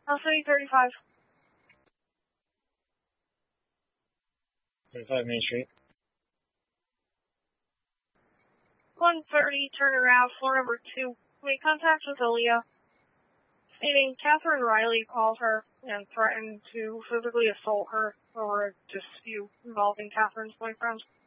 City 35. 35 Main Street. 130, turn around, floor number 2. Make contact with Aaliyah, stating Catherine Riley called her and threatened to physically assault her over a dispute involving Catherine's boyfriend.